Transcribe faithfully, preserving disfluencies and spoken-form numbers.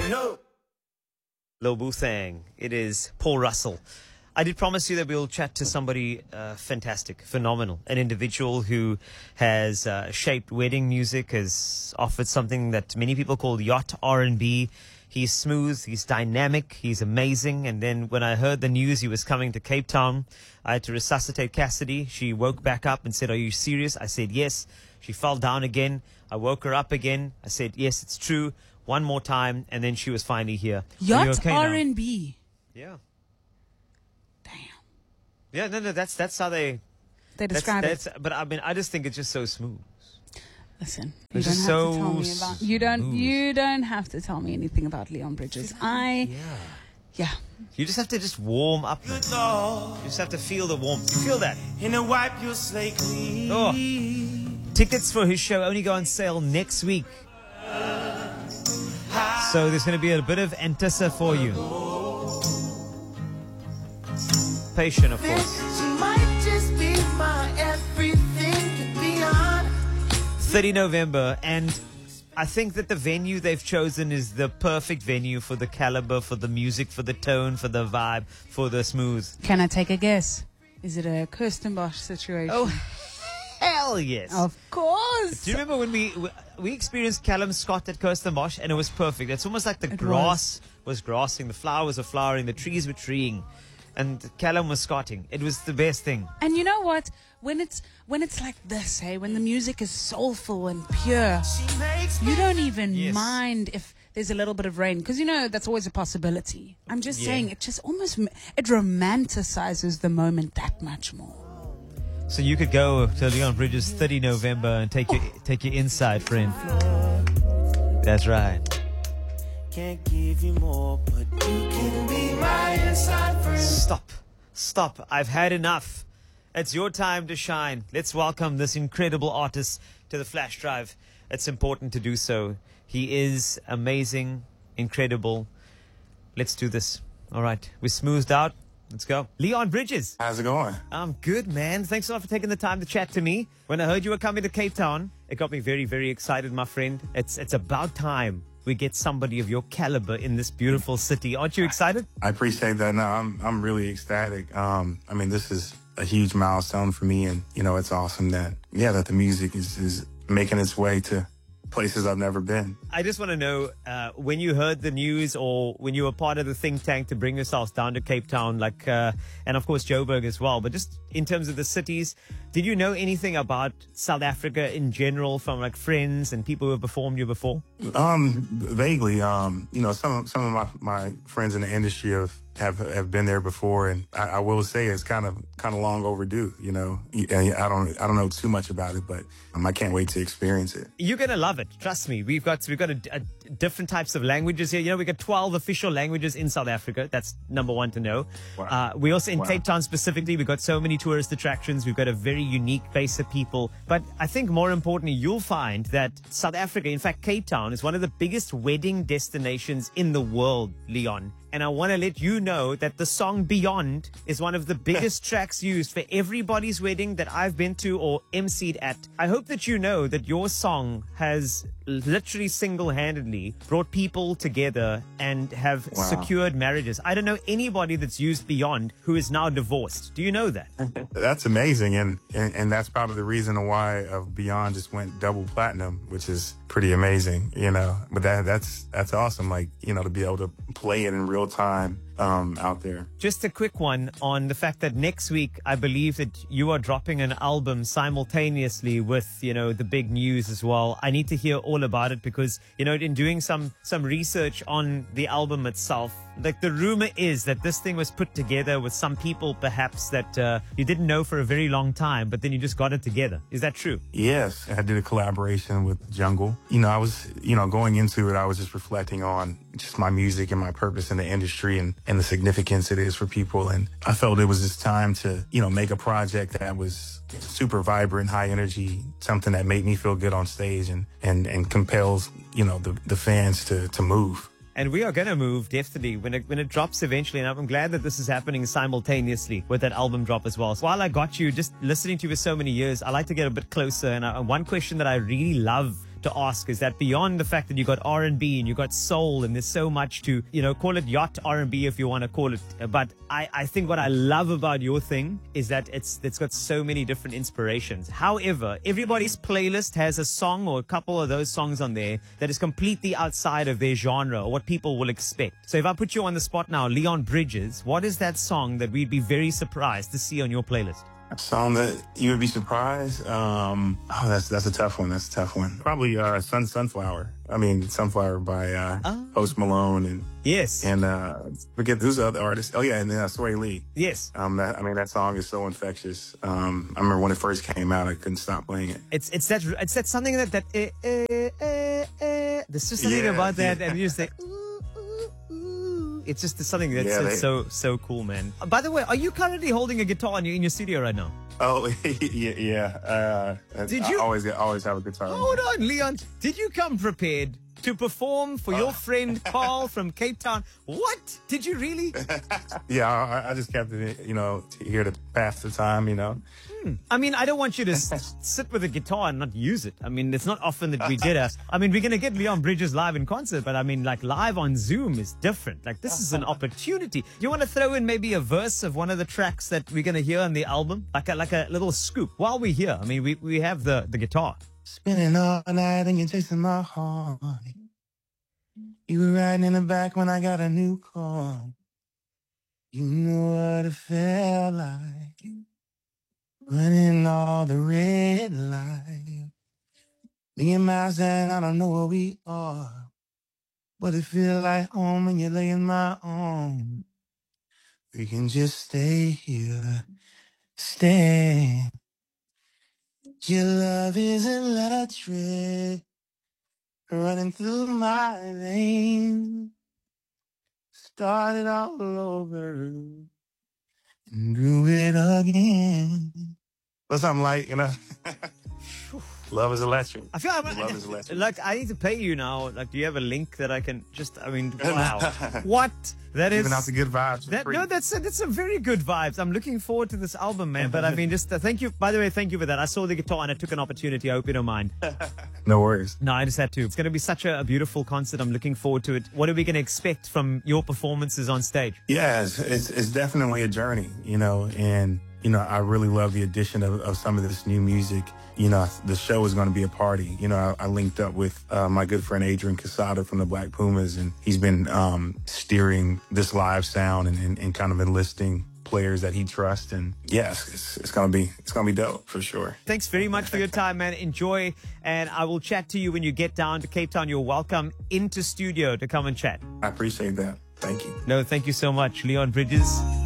No. Lil Boothang. It is Paul Russell. I did promise you that we'll chat to somebody uh, fantastic, phenomenal, an individual who has uh, shaped wedding music, has offered something that many people call yacht R and B. He's smooth, he's dynamic, he's amazing. And then when I heard the news he was coming to Cape Town, I had to resuscitate Cassidy. She woke back up and said, "Are you serious?" I said, "Yes." She fell down again. I woke her up again. I said, "Yes, it's true." One more time, and then she was finally here. Yacht okay R and B. Yeah. Damn. Yeah, no, no, that's that's how they They that's, describe that's, it. But I mean, I just think it's just so smooth. Listen, you It's don't just have so to tell me about. You don't. smooth. You don't have to tell me anything about Leon Bridges. I. Yeah. Yeah. You just have to just warm up. Man. Dog. You just have to feel the warmth. You feel that? In a wipe your slate clean. Oh. Tickets for his show only go on sale next week. So there's going to be a bit of Antissa for you. Patient, of course. She might just be my everything and beyond. third of November, and I think that the venue they've chosen is the perfect venue for the caliber, for the music, for the tone, for the vibe, for the smooth. Can I take a guess? Is it a Kirsten Bosch situation? Oh, hell yes. Of course. Do you remember when we we experienced Callum Scott at Kirsten Bosch, and it was perfect? It's almost like the It grass was. was grassing, the flowers were flowering, the trees were treeing, and Callum was scotting. It was the best thing. And you know what? When it's when it's like this, hey, when the music is soulful and pure, She makes me you don't even Yes. mind if there's a little bit of rain, because you know that's always a possibility. I'm just Yeah. saying, it just almost m- it romanticizes the moment that much more. So you could go to Leon Bridges third of November and take your take your inside, friend. That's right. can't give you more, but you can be my inside friend. Stop. Stop. I've had enough. It's your time to shine. Let's welcome this incredible artist to the Flash Drive. It's important to do so. He is amazing, incredible. Let's do this. All right. We're smoothed out. Let's go. Leon Bridges. How's it going? I'm good, man. Thanks a lot for taking the time to chat to me. When I heard you were coming to Cape Town, it got me very, very excited, my friend. It's it's about time we get somebody of your caliber in this beautiful city. Aren't you excited? I appreciate that. No, I'm I'm really ecstatic. Um, I mean, this is a huge milestone for me, and you know, it's awesome that yeah, that the music is is making its way to places I've never been. I just want to know, uh, when you heard the news or when you were part of the think tank to bring yourselves down to Cape Town, like, uh, and of course Joburg as well, but just in terms of the cities, did you know anything about South Africa in general from like friends and people who have performed you before? Um, vaguely, um, you know, some some of my, my friends in the industry have, have have been there before, and I, I will say it's kind of kind of long overdue. You know, I I don't I don't know too much about it, but um, I can't wait to experience it. You're gonna love it. Trust me. We've got we've got a, a different types of languages here. You know, we got twelve official languages in South Africa. That's number one to know. Wow. Uh, we also in Wow. Cape Town specifically, we've got so many tourist attractions. We've got a very unique base of people. But I think more importantly, you'll find that South Africa, in fact, Cape Town, is one of the biggest wedding destinations in the world, Leon. And I want to let you know that the song Beyond is one of the biggest tracks used for everybody's wedding that I've been to or emceed at. I hope that you know that your song has literally single-handedly brought people together and have Wow. secured marriages. I don't know anybody that's used Beyond who is now divorced. Do you know that? That's amazing, and, and and that's probably the reason why uh, Beyond just went double platinum, which is pretty amazing, you know. But that that's that's awesome, like, you know, to be able to play it in real time um, out there. Just a quick one on the fact that next week, I believe that you are dropping an album simultaneously with, you know, the big news as well. I need to hear all about it because, you know, in doing some some research on the album itself, like the rumor is that this thing was put together with some people perhaps that uh, you didn't know for a very long time, but then you just got it together. Is that true? Yes, I did a collaboration with Jungle. You know, I was, you know, going into it, I was just reflecting on just my music and my purpose in the industry and, and the significance it is for people. And I felt it was just time to, you know, make a project that was super vibrant, high energy, something that made me feel good on stage and, and, and compels, you know, the, the fans to, to move. And we are going to move, definitely, when it, when it drops eventually. And I'm glad that this is happening simultaneously with that album drop as well. So while I got you, just listening to you for so many years, I like to get a bit closer. And I, one question that I really love to ask is that beyond the fact that you got R and B and you got soul and there's so much to, you know, call it yacht R and B if you want to call it. But I, I think what I love about your thing is that it's it's got so many different inspirations. However, everybody's playlist has a song or a couple of those songs on there that is completely outside of their genre or what people will expect. So if I put you on the spot now, Leon Bridges, what is that song that we'd be very surprised to see on your playlist? A song that you would be surprised. Um, oh, that's that's a tough one. That's a tough one. Probably uh, Sun Sunflower. I mean, Sunflower by uh, Oh. Post Malone and Yes. and uh, forget who's the other artist. Oh yeah, and then uh, Sway Lee. Yes. Um, that, I mean, that song is so infectious. Um, I remember when it first came out, I couldn't stop playing it. It's it's that it's that something that that eh, eh, eh, eh. There's just something Yeah, about that, yeah. and you just say, ooh, ooh, ooh. It's just something that's Yeah, it's they- so so cool, man. Uh, By the way, are you currently holding a guitar in your, in your studio right now? Oh yeah, yeah. Uh, Did I you- always always have a guitar? Hold on, Leon. Did you come prepared to perform for your friend Carl from Cape Town? What? Did you really? Yeah, I, I just kept it, you know, to here to pass the time, you know. I mean, I don't want you to s- sit with a guitar and not use it. I mean, it's not often that we get us. I mean, we're going to get Leon Bridges live in concert, but I mean, like live on Zoom is different. Like this is an opportunity. You want to throw in maybe a verse of one of the tracks that we're going to hear on the album? Like a, like a little scoop while we're here. I mean, we, we have the, the guitar. Spinning all night and you're chasing my heart. You were riding in the back when I got a new car. You know what it felt like. Running all the red lights. Million miles and I don't know where we are. But it feels like home when you lay in my arms. We can just stay here. Stay. Your love is electric. Running through my veins. Started all over. And do it again. But something like, you know, love is electric. I feel Love is like, electric. like I need to pay you now. Like, do you have a link that I can just? I mean, wow, what that is. Giving out the good vibes. for That, free. no, that's that's some very good vibes. I'm looking forward to this album, man. But I mean, just uh, thank you. By the way, thank you for that. I saw the guitar and I took an opportunity. I hope you don't mind. No worries. No, I just had to. It's going to be such a, a beautiful concert. I'm looking forward to it. What are we going to expect from your performances on stage? Yeah, it's, it's, it's definitely a journey, you know, and, you know, I really love the addition of, of some of this new music. You know, the show is going to be a party. You know, I, I linked up with uh, my good friend Adrian Casada from the Black Pumas, and he's been um, steering this live sound and, and, and kind of enlisting players that he trusts. And yes, it's, it's going to be it's going to be dope for sure. Thanks very much for your time, man. Enjoy. And I will chat to you when you get down to Cape Town. You're welcome into studio to come and chat. I appreciate that. Thank you. No, thank you so much, Leon Bridges.